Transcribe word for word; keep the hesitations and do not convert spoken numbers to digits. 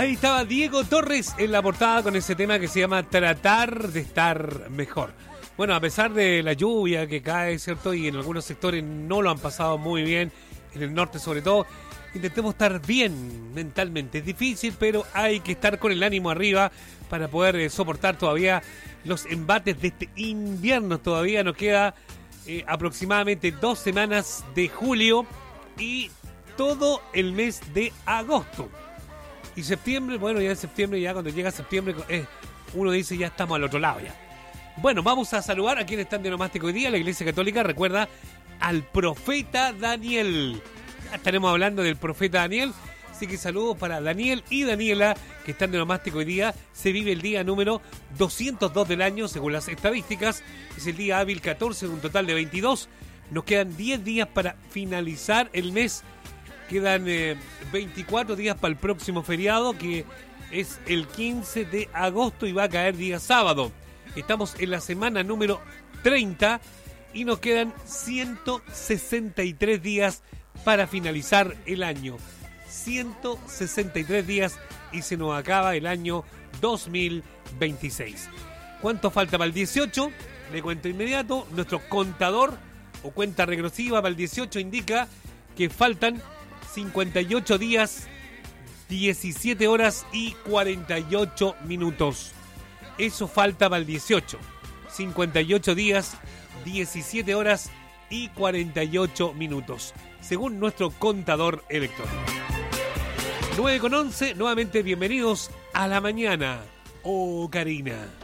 Ahí estaba Diego Torres en la portada con ese tema que se llama Tratar de estar mejor. Bueno, a pesar de la lluvia que cae, ¿cierto? Y en algunos sectores no lo han pasado muy bien, en el norte sobre todo, intentemos estar bien mentalmente. Es difícil, pero hay que estar con el ánimo arriba para poder eh, soportar todavía los embates de este invierno. Todavía nos queda eh, aproximadamente dos semanas de julio y todo el mes de agosto. Y septiembre, bueno, ya en septiembre, ya cuando llega septiembre, eh, uno dice ya estamos al otro lado ya. Bueno, vamos a saludar a quienes están de nomástico hoy día. La Iglesia Católica recuerda al profeta Daniel. Ya estaremos hablando del profeta Daniel. Así que saludos para Daniel y Daniela, que están de nomástico hoy día. Se vive el día número doscientos dos del año, según las estadísticas. Es el día hábil catorce de un total de veintidós. Nos quedan diez días para finalizar el mes. Quedan eh, veinticuatro días para el próximo feriado, que es el quince de agosto y va a caer día sábado. Estamos en la semana número treinta y nos quedan ciento sesenta y tres días para finalizar el año. ciento sesenta y tres días y se nos acaba el año dos mil veintiséis. ¿Cuánto falta para el dieciocho? Le cuento inmediato. Nuestro contador o cuenta regresiva para el dieciocho indica que faltan cincuenta y ocho días, diecisiete horas y cuarenta y ocho minutos. Eso falta para el dieciocho. cincuenta y ocho días, diecisiete horas y cuarenta y ocho minutos, según nuestro contador electrónico. nueve con once, nuevamente bienvenidos a la mañana. Oh, Karina.